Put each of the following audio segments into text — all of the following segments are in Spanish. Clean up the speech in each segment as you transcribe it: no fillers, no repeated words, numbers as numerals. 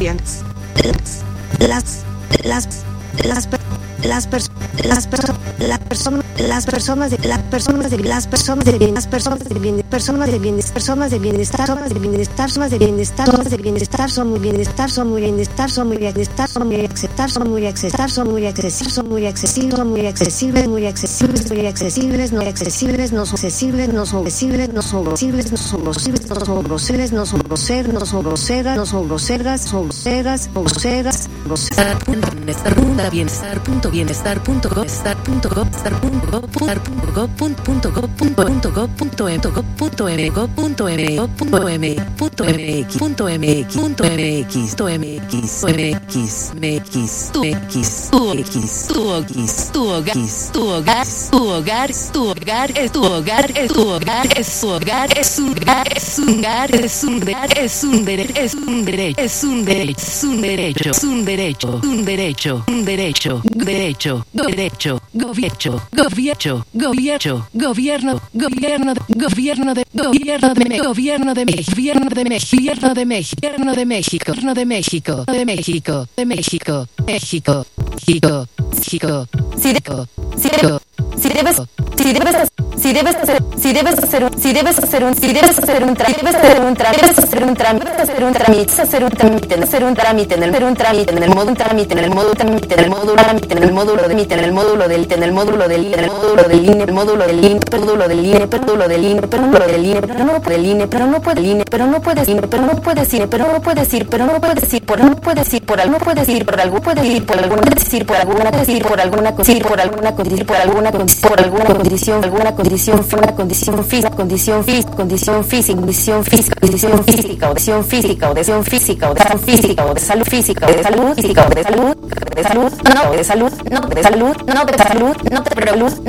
las personas de bienestar son muy accesibles, no son groseras. Si debes hacer un trámite en el módulo del INE, pero no puedes ir por alguna condición física o de salud, no te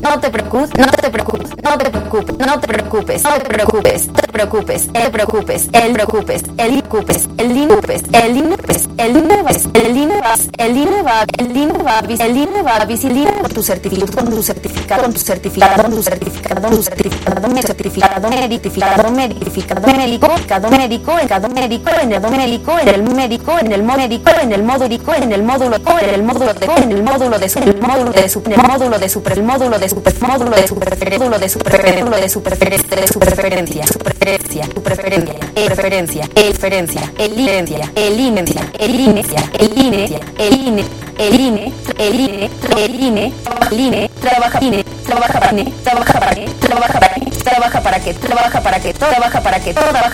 el INE va a visitar con tu certificado trabaja para que